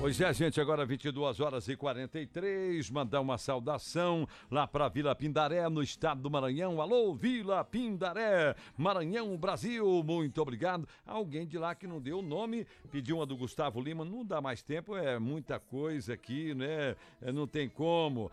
Pois é, gente, agora 22h43, mandar uma saudação lá para Vila Pindaré, no estado do Maranhão. Alô, Vila Pindaré, Maranhão, Brasil, muito obrigado. Alguém de lá que não deu o nome, pediu uma do Gustavo Lima, não dá mais tempo, é muita coisa aqui, né? Não tem como.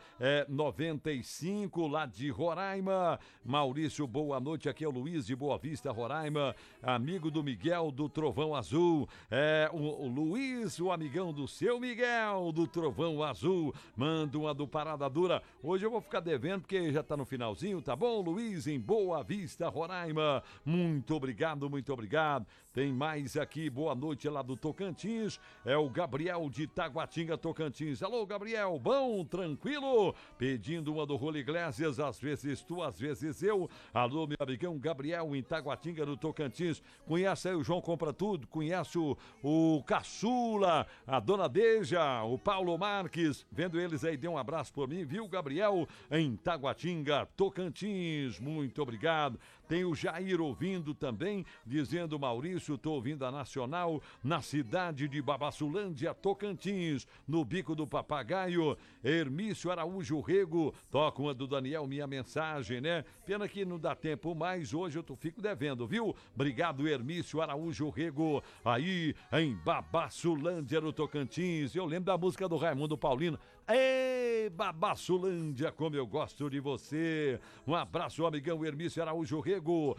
95 lá de Roraima. Maurício, boa noite, aqui é o Luiz de Boa Vista, Roraima, amigo do Miguel do Trovão Azul. O Luiz, o amigão do seu Miguel do Trovão Azul, manda uma do Parada Dura. Hoje eu vou ficar devendo porque já tá no finalzinho, tá bom, Luiz, em Boa Vista, Roraima? Muito obrigado, muito obrigado. Tem mais aqui, boa noite lá do Tocantins, é o Gabriel de Taguatinga, Tocantins. Alô, Gabriel, bom, tranquilo? Pedindo uma do Rolo Iglesias, às vezes tu, às vezes eu. Alô, meu amigão Gabriel em Taguatinga, do Tocantins. Conhece aí o João Compra Tudo, conhece o Caçula, a Dona Deja, o Paulo Marques, vendo eles aí, dê um abraço por mim, viu, Gabriel, em Taguatinga, Tocantins, muito obrigado. Tem o Jair ouvindo também, dizendo, Maurício, tô ouvindo a Nacional na cidade de Babassulândia, Tocantins, no Bico do Papagaio. Hermício Araújo Rego, toca uma do Daniel, minha mensagem, né? Pena que não dá tempo mais, hoje eu fico devendo, viu? Obrigado, Hermício Araújo Rego, aí em Babassulândia, no Tocantins. Eu lembro da música do Raimundo Paulino. Ei, Babassulândia, como eu gosto de você. Um abraço, amigão Hermício Araújo Rego,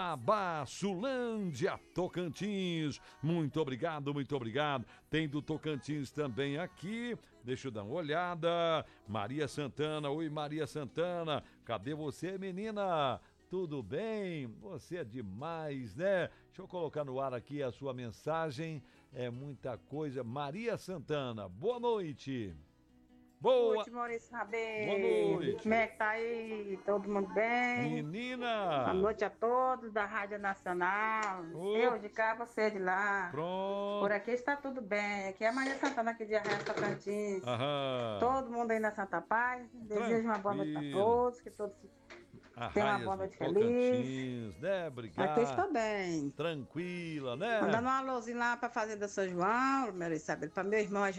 Babassulândia, Tocantins. Muito obrigado, muito obrigado. Tem do Tocantins também aqui. Deixa eu dar uma olhada. Maria Santana, oi Maria Santana, cadê você, menina? Tudo bem? Você é demais, né? Deixa eu colocar no ar aqui a sua mensagem. É muita coisa. Maria Santana, boa noite. Boa noite, Maurício Rabelo. Boa noite. Como é que tá aí? Todo mundo bem? Menina! Boa noite a todos da Rádio Nacional. Eu de cá, você de lá. Pronto. Por aqui está tudo bem. Aqui é a Maria Santana, aqui de Arraial Tocantins. Todo mundo aí na Santa Paz. Desejo uma boa noite a todos, que todos tenham uma boa noite feliz. Né? Obrigado. Aqui está bem. Tranquila, né? Mandando um alôzinho lá para a Fazenda São João, Maurício Rabelo, para meu irmão